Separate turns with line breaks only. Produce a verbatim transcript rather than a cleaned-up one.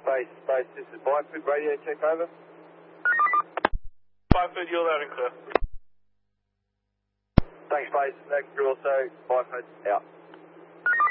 Base, base, this is Biford, radio check over.
Biford, you're loud and clear.
Thanks, base. Next, you're also Biford, out.